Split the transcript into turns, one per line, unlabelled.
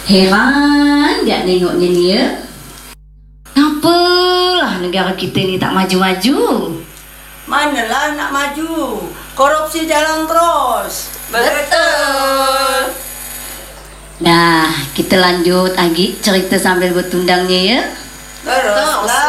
Heran dia nengoknya ni ya. Apalah negara kita ni tak maju-maju.
Manalah nak maju. Korupsi jalan terus. Betul.
Nah, kita lanjut lagi cerita sambil bertundangnya ya.
Teruslah.